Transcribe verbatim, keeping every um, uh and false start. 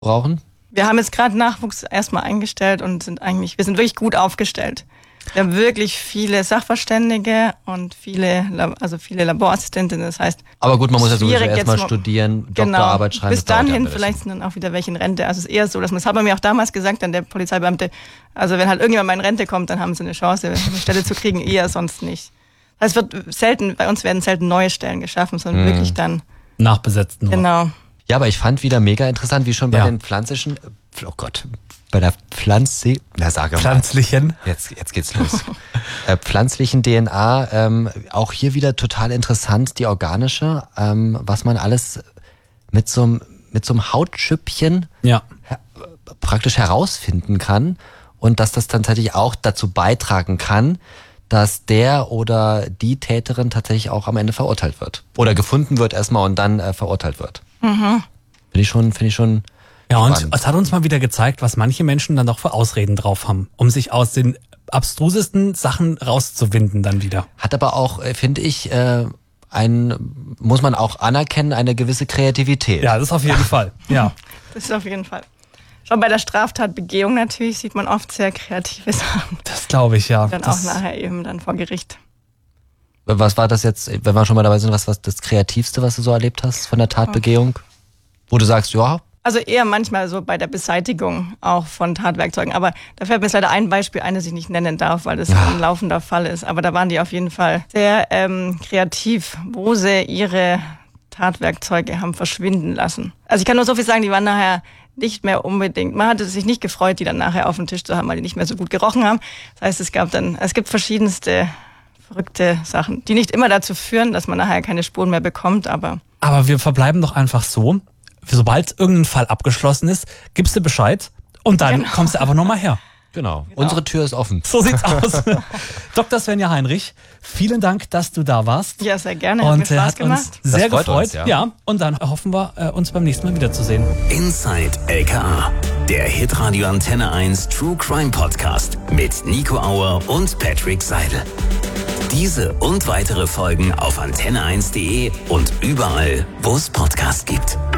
brauchen? Wir haben jetzt gerade Nachwuchs erstmal eingestellt und sind eigentlich, wir sind wirklich gut aufgestellt. Wir haben wirklich viele Sachverständige und viele, also viele Laborassistentinnen, das heißt... Aber gut, man muss ja sowieso erstmal studieren, Doktorarbeit schreiben. Bis dahin vielleicht sind dann auch wieder welche in Rente. Also es ist eher so, dass man, das hat man mir auch damals gesagt, dann der Polizeibeamte, also wenn halt irgendjemand mal in Rente kommt, dann haben sie eine Chance, eine Stelle zu kriegen, eher sonst nicht. Also es wird selten, bei uns werden selten neue Stellen geschaffen, sondern hm. wirklich dann... Nachbesetzt nur. Genau. Ja, aber ich fand wieder mega interessant, wie schon bei ja. den pflanzlichen, oh Gott, bei der Pflanze, na sage mal. Pflanzlichen. Jetzt, jetzt geht's los. äh, pflanzlichen D N A, ähm, auch hier wieder total interessant, die organische, ähm, was man alles mit so mit so einem Hautschüppchen ja. her- praktisch herausfinden kann und dass das dann tatsächlich auch dazu beitragen kann, dass der oder die Täterin tatsächlich auch am Ende verurteilt wird. Oder gefunden wird erstmal und dann äh, verurteilt wird. Mhm. Finde ich schon, finde ich schon. Ja, und spannend. es hat uns mal wieder gezeigt, was manche Menschen dann doch für Ausreden drauf haben, um sich aus den abstrusesten Sachen rauszuwinden dann wieder. Hat aber auch, äh, finde ich, äh, ein, muss man auch anerkennen, eine gewisse Kreativität. Ja, das ist auf jeden Fall. Ja. Das ist auf jeden Fall. Schon bei der Straftatbegehung natürlich sieht man oft sehr kreative Sachen. Das glaube ich, ja. Dann das auch nachher eben dann vor Gericht. Was war das jetzt, wenn wir schon mal dabei sind, was war das Kreativste, was du so erlebt hast von der Tatbegehung? Wo du sagst, ja. Also eher manchmal so bei der Beseitigung auch von Tatwerkzeugen. Aber da fällt mir jetzt leider ein Beispiel ein, das ich nicht nennen darf, weil das ja. ein laufender Fall ist. Aber da waren die auf jeden Fall sehr ähm, kreativ, wo sie ihre Tatwerkzeuge haben verschwinden lassen. Also ich kann nur so viel sagen, die waren nachher nicht mehr unbedingt, man hatte sich nicht gefreut, die dann nachher auf dem Tisch zu haben, weil die nicht mehr so gut gerochen haben. Das heißt, es gab dann, es gibt verschiedenste verrückte Sachen, die nicht immer dazu führen, dass man nachher keine Spuren mehr bekommt, aber... Aber wir verbleiben doch einfach so, sobald irgendein Fall abgeschlossen ist, gibst du Bescheid und dann genau. kommst du einfach nochmal her. Genau. genau, unsere Tür ist offen. So sieht's aus. Doktor Svenja Heinrich, vielen Dank, dass du da warst. Ja, sehr gerne, hat und mir Spaß hat gemacht. Uns sehr gefreut. Uns, ja. ja, und dann hoffen wir, uns beim nächsten Mal wiederzusehen. Inside L K A, der Hitradio Antenne eins True Crime Podcast mit Nico Auer und Patrick Seidel. Diese und weitere Folgen auf antenne eins punkt de und überall, wo es Podcasts gibt.